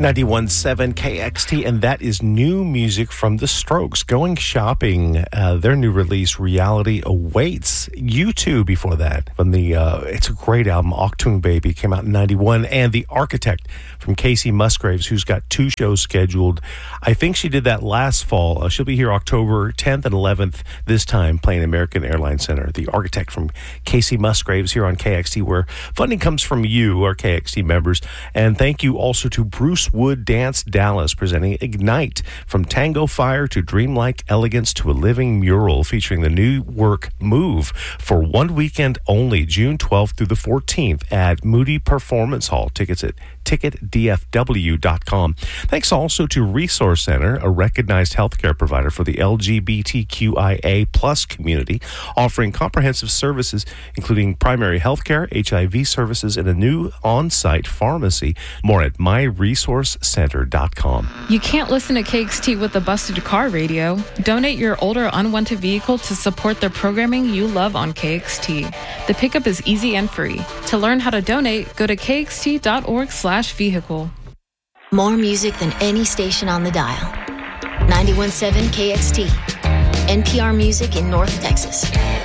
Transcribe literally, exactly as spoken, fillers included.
ninety-one point seven K X T, and that is new music from The Strokes. Going Shopping, uh, their new release, Reality Awaits. U two before that, from the, uh, it's a great album, Achtung Baby, came out in ninety-one, and The Architect from Casey Musgraves, who's got two shows scheduled. I think she did that last fall. Uh, she'll be here October tenth and eleventh, this time playing American Airlines Center. The Architect from Casey Musgraves here on K X T, where funding comes from you, our K X T members. And thank you also to Bruce Wood Dance Dallas, presenting Ignite, from Tango Fire to Dreamlike Elegance to a living mural, featuring the new work Move for one weekend only, June twelfth through the fourteenth at Moody Performance Hall. Tickets at ticket d f w dot com. Thanks also to Resource Center, a recognized healthcare provider for the L G B T Q I A plus community, offering comprehensive services including primary healthcare, H I V services, and a new on-site pharmacy. More at my resource center dot com. You can't listen to K X T with a busted car radio. Donate your older unwanted vehicle to support the programming you love on K X T. The pickup is easy and free. To learn how to donate, go to k x t dot org slash vehicle. More music than any station on the dial. ninety-one point seven K X T. N P R Music in North Texas.